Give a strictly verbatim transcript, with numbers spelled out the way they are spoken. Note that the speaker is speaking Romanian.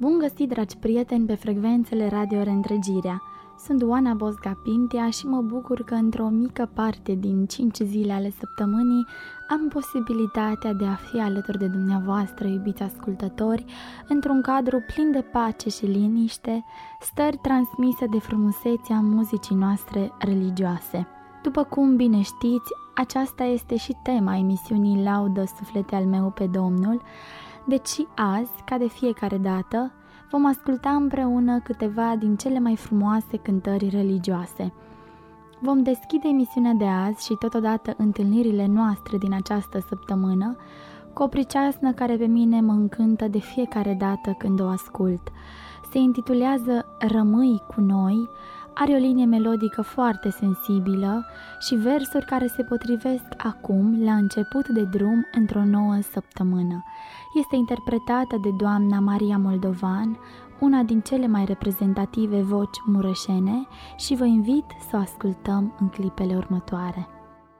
Bun găsit, dragi prieteni, pe frecvențele Radio Reîntregirea! Sunt Oana Bosga Pintea și mă bucur că într-o mică parte din cinci zile ale săptămânii am posibilitatea de a fi alături de dumneavoastră, iubiți ascultători, într-un cadru plin de pace și liniște, stări transmise de frumusețea muzicii noastre religioase. După cum bine știți, aceasta este și tema emisiunii Laudă Suflete al meu pe Domnul, deci și azi, ca de fiecare dată, vom asculta împreună câteva din cele mai frumoase cântări religioase. Vom deschide emisiunea de azi și totodată întâlnirile noastre din această săptămână cu o priceasnă care pe mine mă încântă de fiecare dată când o ascult. Se intitulează Rămâi cu noi, are o linie melodică foarte sensibilă și versuri care se potrivesc acum, la început de drum, într-o nouă săptămână. Este interpretată de doamna Maria Moldovan, una din cele mai reprezentative voci mureșene, și vă invit să o ascultăm în clipele următoare.